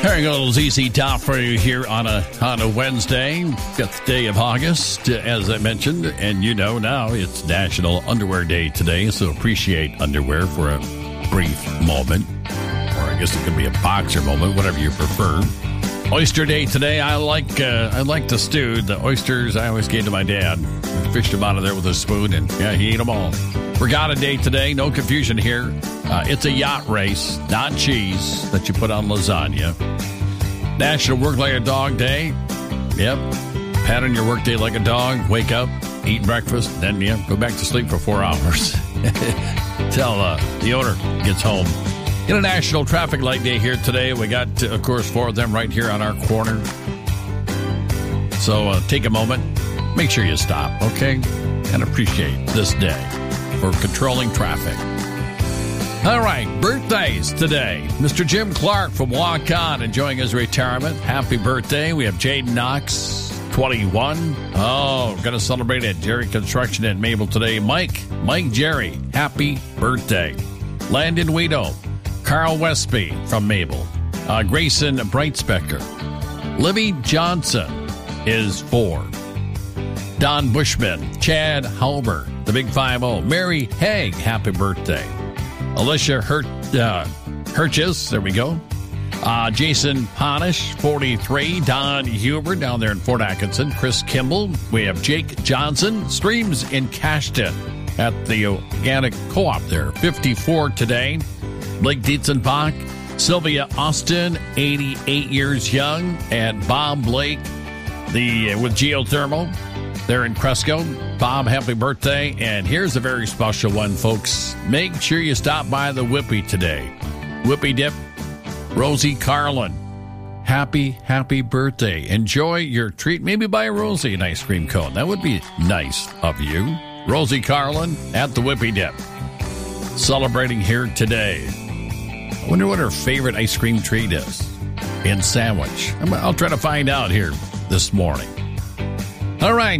There you go, ZZ Top for you here on a Wednesday, 5th day of August, as I mentioned. And you know now it's National Underwear Day today, so appreciate underwear for a brief moment. Or I guess it could be a boxer moment, whatever you prefer. Oyster Day today. I like the stew. The oysters I always gave to my dad. I fished them out of there with a spoon, and yeah, he ate them all. Regatta Day today. No confusion here. It's a yacht race, not cheese, that you put on lasagna. National Work Like a Dog Day. Yep. Pattern your work day like a dog. Wake up, eat breakfast, then go back to sleep for 4 hours. Till the owner gets home. International Traffic Light Day here today. We got, of course, 4 of them right here on our corner. So take a moment. Make sure you stop, okay? And appreciate this day for controlling traffic. All right, birthdays today. Mr. Jim Clark from Walk-On enjoying his retirement. Happy birthday. We have Jaden Knox, 21. Oh, going to celebrate at Jerry Construction in Mabel today. Mike Jerry, happy birthday. Landon Weedo, Carl Westby from Mabel. Grayson Breitspecker. Libby Johnson is 4. Don Bushman, Chad Halber, the Big 5-0. Mary Haig, happy birthday. Alicia Hirches, there we go. Jason Ponish, 43. Don Huber down there in Fort Atkinson. Chris Kimball. We have Jake Johnson. Streams in Cashton at the Organic Co-op there. 54 today. Blake Dietzenbach. Sylvia Austin, 88 years young. And Bob Blake with Geothermal. They're in Cresco. Bob, happy birthday. And here's a very special one, folks. Make sure you stop by the Whippy today. Whippy Dip, Rosie Carlin. Happy birthday. Enjoy your treat. Maybe buy Rosie an ice cream cone. That would be nice of you. Rosie Carlin at the Whippy Dip. Celebrating here today. I wonder what her favorite ice cream treat is. In sandwich. I'll try to find out here this morning. All right.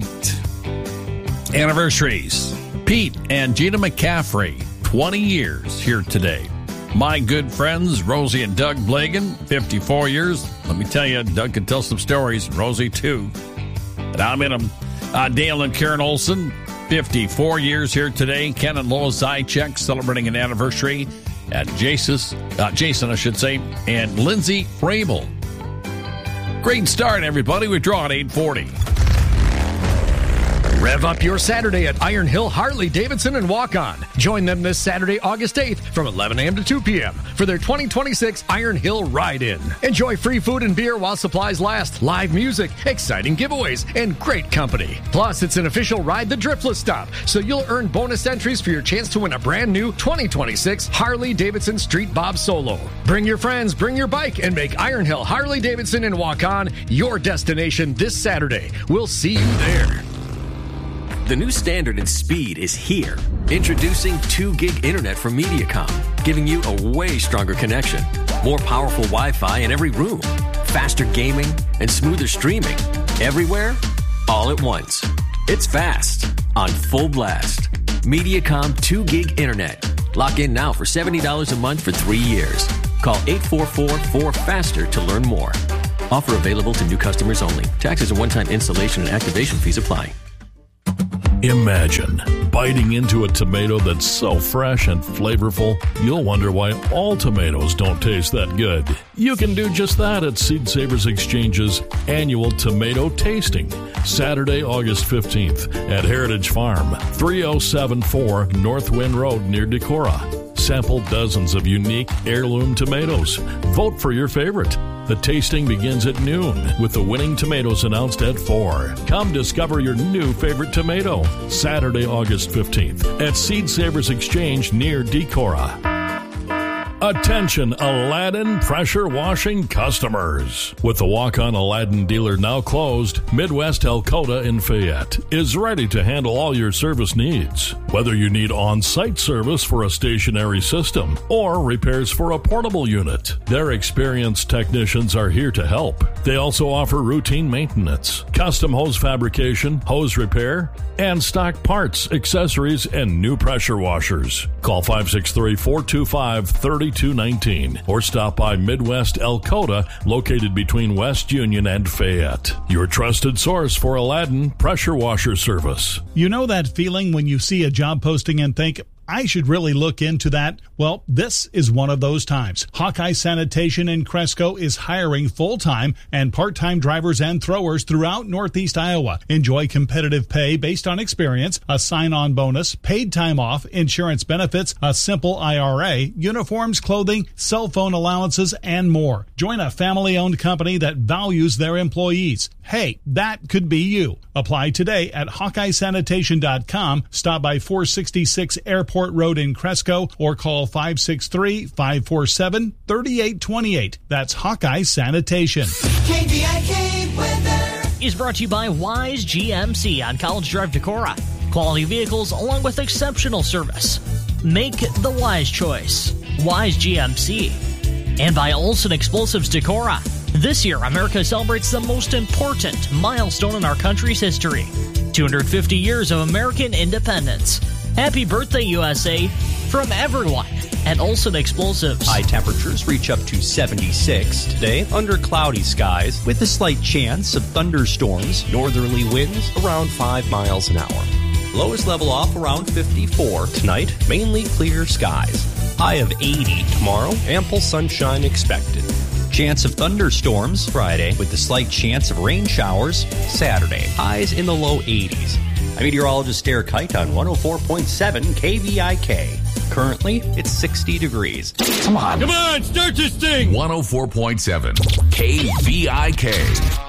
Anniversaries. Pete and Gina McCaffrey, 20 years here today. My good friends, Rosie and Doug Blagan, 54 years. Let me tell you, Doug can tell some stories. Rosie, too. And I'm in them. Dale and Karen Olson, 54 years here today. Ken and Lois Zychek celebrating an anniversary. And Jason, I should say, and Lindsay Frabel. Great start, everybody. We draw at 8:40. Rev up your Saturday at Iron Hill Harley Davidson and Walk-On. Join them this Saturday, August 8th from 11 a.m. to 2 p.m. for their 2026 Iron Hill Ride-In. Enjoy free food and beer while supplies last, live music, exciting giveaways, and great company. Plus, it's an official Ride the Driftless stop, so you'll earn bonus entries for your chance to win a brand new 2026 Harley Davidson Street Bob Solo. Bring your friends, bring your bike, and make Iron Hill Harley Davidson and Walk-On your destination this Saturday. We'll see you there. The new standard in speed is here. Introducing 2 gig internet from Mediacom, giving you a way stronger connection, more powerful Wi-Fi in every room, faster gaming, and smoother streaming. Everywhere, all at once. It's fast, on full blast. Mediacom 2 gig internet. Lock in now for $70 a month for 3 years. Call 844-4FASTER to learn more. Offer available to new customers only. Taxes and one-time installation and activation fees apply. Imagine biting into a tomato that's so fresh and flavorful, you'll wonder why all tomatoes don't taste that good. You can do just that at Seed Savers Exchange's annual tomato tasting, Saturday, August 15th at Heritage Farm, 3074 North Wind Road near Decorah. Sample dozens of unique heirloom tomatoes. Vote for your favorite. The tasting begins at noon, with the winning tomatoes announced at 4. Come discover your new favorite tomato, Saturday, August 15th, at Seed Savers Exchange near Decorah. Attention Aladdin pressure washing customers. With the Walk-On Aladdin dealer now closed, Midwest Elkota in Fayette is ready to handle all your service needs. Whether you need on-site service for a stationary system or repairs for a portable unit, their experienced technicians are here to help. They also offer routine maintenance, custom hose fabrication, hose repair, and stock parts, accessories, and new pressure washers. Call 563-425-32 4219 or stop by Midwest Elkota, located between West Union and Fayette. Your trusted source for Aladdin pressure washer service. You know that feeling when you see a job posting and think, I should really look into that? Well, this is one of those times. Hawkeye Sanitation in Cresco is hiring full-time and part-time drivers and throwers throughout Northeast Iowa. Enjoy competitive pay based on experience, a sign-on bonus, paid time off, insurance benefits, a simple IRA, uniforms, clothing, cell phone allowances, and more. Join a family-owned company that values their employees. Hey, that could be you. Apply today at HawkeyeSanitation.com. Stop by 466 Airport Road in Cresco or call 563-547-3828. That's Hawkeye Sanitation. KVIK weather is brought to you by Wise GMC on College Drive, Decorah. Quality vehicles along with exceptional service. Make the wise choice. Wise GMC. And by Olson Explosives Decorah. This year, America celebrates the most important milestone in our country's history. 250 years of American independence. Happy birthday, USA, from everyone at Olson Explosives. High temperatures reach up to 76 today under cloudy skies with a slight chance of thunderstorms. Northerly winds around 5 miles an hour. Lows level off around 54 tonight, mainly clear skies. High of 80 tomorrow, ample sunshine expected. Chance of thunderstorms Friday with a slight chance of rain showers Saturday. Highs in the low 80s. I'm meteorologist Derek Kite on 104.7 KVIK. Currently, it's 60 degrees. Come on, start this thing! 104.7 KVIK.